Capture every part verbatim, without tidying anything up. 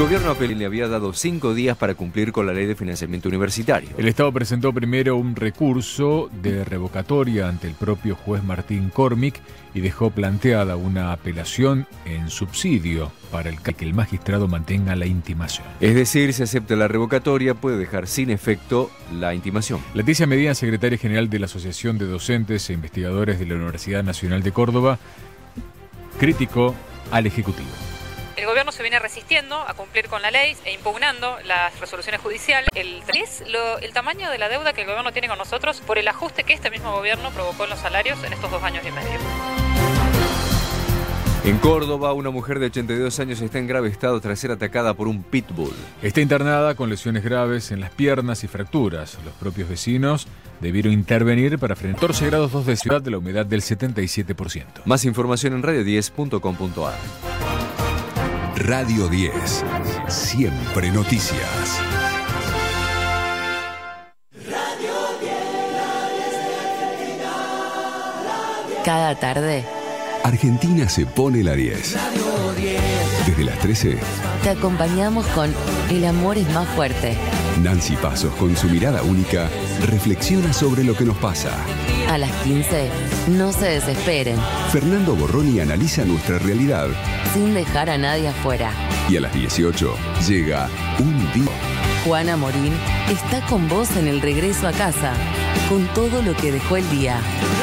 El gobierno a Pelín le había dado cinco días para cumplir con la ley de financiamiento universitario. El Estado presentó primero un recurso de revocatoria ante el propio juez Martín Cormick y dejó planteada una apelación en subsidio para el que el magistrado mantenga la intimación. Es decir, si acepta la revocatoria, puede dejar sin efecto la intimación. Leticia Medina, secretaria general de la Asociación de Docentes e Investigadores de la Universidad Nacional de Córdoba, criticó al Ejecutivo. El gobierno se viene resistiendo a cumplir con la ley e impugnando las resoluciones judiciales. El, es lo, el tamaño de la deuda que el gobierno tiene con nosotros por el ajuste que este mismo gobierno provocó en los salarios en estos dos años y medio. En Córdoba, una mujer de ochenta y dos años está en grave estado tras ser atacada por un pitbull. Está internada con lesiones graves en las piernas y fracturas. Los propios vecinos debieron intervenir para frenar catorce grados dos de ciudad de la humedad del setenta y siete por ciento. Más información en radio diez punto com punto a r. Radio diez. Siempre noticias. Cada tarde, Argentina se pone la diez. Desde las trece, te acompañamos con El amor es más fuerte. Nancy Pasos, con su mirada única, reflexiona sobre lo que nos pasa. A las quince, no se desesperen. Fernando Borroni analiza nuestra realidad. Sin dejar a nadie afuera. Y a las dieciocho, llega Un Día. Juana Morín está con vos en el regreso a casa, con todo lo que dejó el día.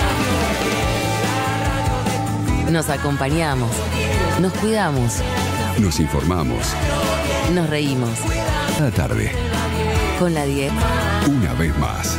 Nos acompañamos, nos cuidamos, Nos informamos. nos reímos. Cada tarde, Con la diez. una vez más.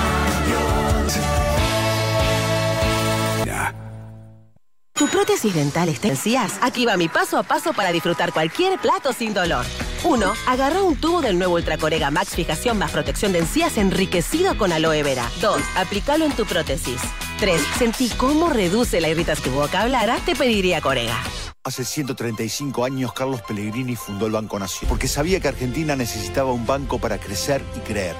¿Tu prótesis dental está en C I A S? Aquí va mi paso a paso para disfrutar cualquier plato sin dolor. uno. Agarra un tubo del nuevo Ultra Corega Max Fijación más protección de encías enriquecido con aloe vera. dos. Aplícalo en tu prótesis. tres. Sentí cómo reduce la irritación. Si tu boca hablara, te pediría Corega. Hace ciento treinta y cinco años, Carlos Pellegrini fundó el Banco Nación, porque sabía que Argentina necesitaba un banco para crecer y creer.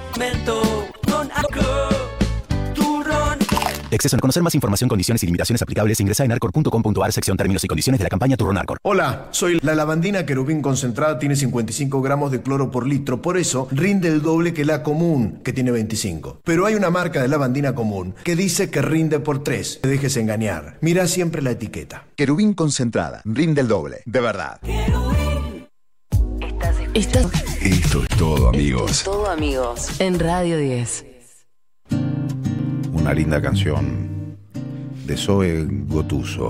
Exceso en conocer más información, condiciones y limitaciones aplicables. Ingresa en arcor punto com punto a r, sección términos y condiciones de la campaña Turrón Arcor. Hola, soy la lavandina Querubín concentrada, tiene cincuenta y cinco gramos de cloro por litro, por eso rinde el doble que la común, que tiene veinticinco. Pero hay una marca de lavandina común que dice que rinde por tres. No te dejes engañar. Mira siempre la etiqueta. Querubín concentrada, rinde el doble, de verdad. Estás Esto es todo, amigos. todo, amigos, en Radio diez. Una linda canción de Zoe Gotuso.